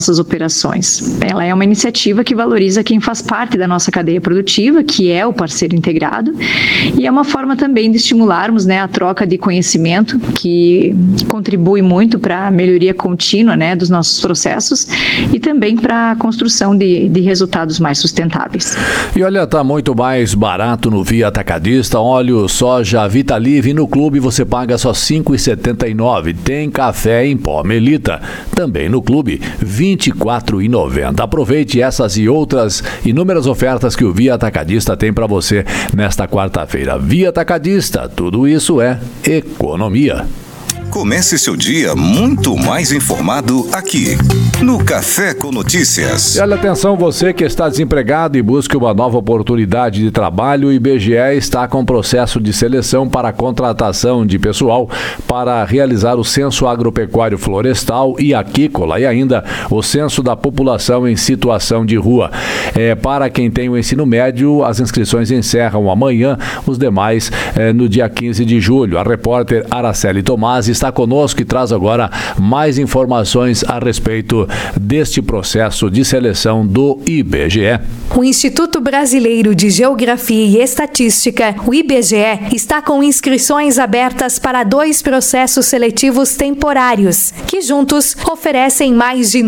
nossas operações. Ela é uma iniciativa que valoriza quem faz parte da nossa cadeia produtiva, que é o parceiro integrado, e é uma forma também de estimularmos, né, a troca de conhecimento, que contribui muito para a melhoria contínua, né, dos nossos processos e também para a construção de resultados mais sustentáveis. E olha, tá muito mais barato no Via Atacadista. Óleo soja Vitalive no clube você paga só R$ 5,79. Tem café em pó Melita também no clube R$ 24,90. Aproveite essas e outras inúmeras ofertas que o Via Atacadista tem para você nesta quarta-feira. Via Atacadista, tudo isso é economia. Comece seu dia muito mais informado aqui, no Café com Notícias. E olha, atenção, você que está desempregado e busca uma nova oportunidade de trabalho, o IBGE está com processo de seleção para a contratação de pessoal para realizar o Censo Agropecuário Florestal e Aquícola e ainda o Censo da População em Situação de Rua. Para quem tem o ensino médio, as inscrições encerram amanhã, os demais no dia 15 de julho. A repórter Araceli Tomasi está conosco e traz agora mais informações a respeito deste processo de seleção do IBGE. O Instituto Brasileiro de Geografia e Estatística, o IBGE, está com inscrições abertas para 2 processos seletivos temporários, que juntos oferecem mais de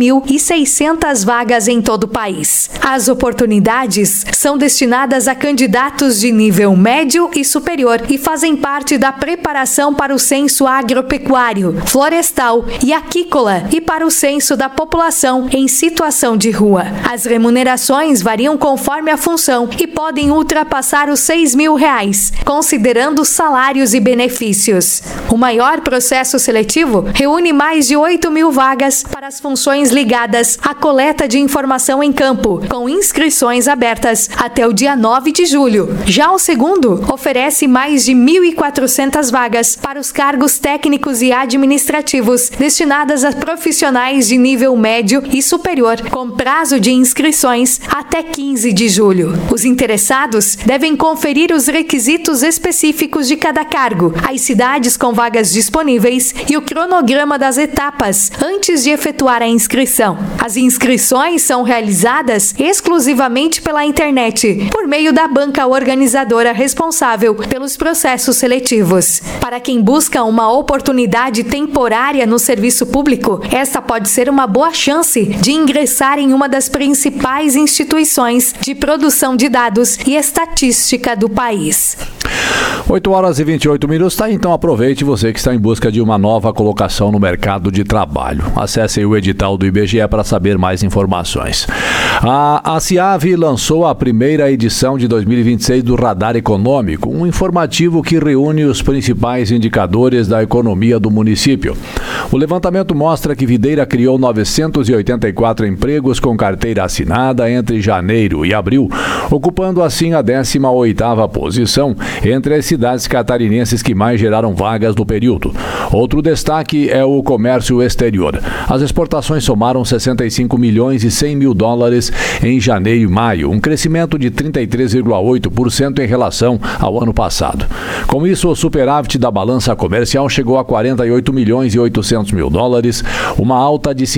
9.600 vagas em todo o país. As oportunidades são destinadas a candidatos de nível médio e superior e fazem parte da preparação para o censo agropecuário, florestal e aquícola e para o censo da população em situação de rua. As remunerações variam conforme a função e podem ultrapassar os R$ 6.000, considerando salários e benefícios. O maior processo seletivo reúne mais de 8.000 vagas para as funções ligadas à coleta de informação em campo, com inscrições abertas até o dia 9 de julho. Já o segundo oferece mais de 1.400 vagas para os cargos técnicos e administrativos destinadas a profissionais de nível médio e superior, com prazo de inscrições até 15 de julho. Os interessados devem conferir os requisitos específicos de cada cargo, as cidades com vagas disponíveis e o cronograma das etapas antes de efetuar a inscrição. As inscrições são realizadas exclusivamente pela internet, por meio da banca organizadora responsável pelos processos seletivos. Para quem busca uma oportunidade temporária no serviço público, esta pode ser uma boa chance de ingressar em uma das principais instituições de produção de dados e estatística do país. 8h28, tá? Então aproveite, você que está em busca de uma nova colocação no mercado de trabalho. Acesse o edital do IBGE para saber mais informações. A CIAV lançou a primeira edição de 2026 do Radar Econômico, um informativo que reúne os principais indicadores da economia do município. O levantamento mostra que Videira criou 984 empregos com carteira assinada entre janeiro e abril, ocupando assim a 18ª posição entre as cidades catarinenses que mais geraram vagas no período. Outro destaque é o comércio exterior. As exportações somaram 65 milhões e 100 mil dólares em janeiro e maio, um crescimento de 33,8% em relação ao ano passado. Com isso, o superávit da balança comercial chegou a 48 milhões e 800 mil dólares, uma alta de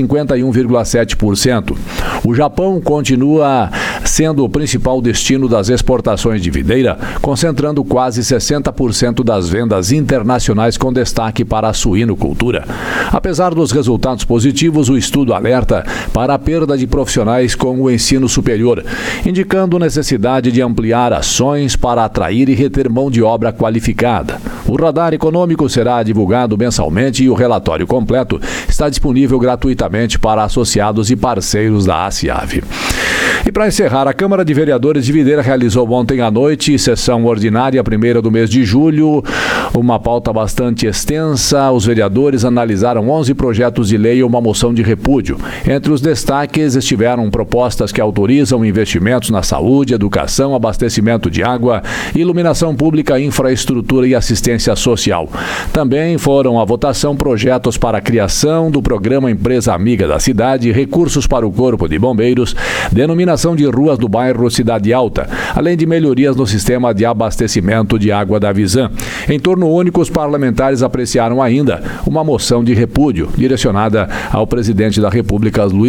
51,7%. O Japão continua sendo o principal destino das exportações de Videira, concentrando quase 60% das vendas internacionais, com destaque para a suinocultura. Apesar dos resultados positivos, o estudo alerta para a perda de profissionais com o ensino superior, indicando necessidade de ampliar ações para atrair e reter mão de obra qualificada. O Radar Econômico será divulgado mensalmente e o relatório completo está disponível gratuitamente para associados e parceiros da ACIAV. E para encerrar, a Câmara de Vereadores de Videira realizou ontem à noite sessão ordinária, primeira do mês de julho, uma pauta bastante extensa. Os vereadores analisaram 11 projetos de lei e uma moção de repúdio. Entre os destaques estiveram propostas que autorizam investimentos na saúde, educação, abastecimento de água, iluminação pública, infraestrutura e assistência social. Também foram à votação projetos para a criação do programa Empresa Amiga da Cidade, recursos para o Corpo de Bombeiros, denominação de ruas do bairro Cidade Alta, além de melhorias no sistema de abastecimento de água da Visan. Em turno único, os parlamentares apreciaram ainda uma moção de repúdio direcionada ao presidente da República, Luiz